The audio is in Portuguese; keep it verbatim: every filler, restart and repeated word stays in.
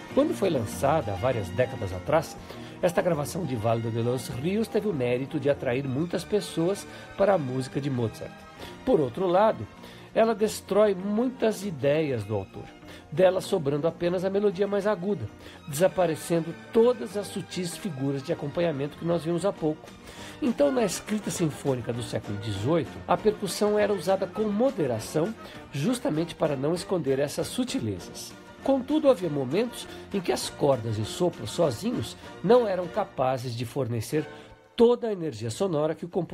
Quando foi lançada há várias décadas atrás, esta gravação de Valdo de los Rios teve o mérito de atrair muitas pessoas para a música de Mozart. Por outro lado, ela destrói muitas ideias do autor, dela sobrando apenas a melodia mais aguda, desaparecendo todas as sutis figuras de acompanhamento que nós vimos há pouco. Então, na escrita sinfônica do século dezoito, a percussão era usada com moderação, justamente para não esconder essas sutilezas. Contudo, havia momentos em que as cordas e sopros sozinhos não eram capazes de fornecer toda a energia sonora que o compositor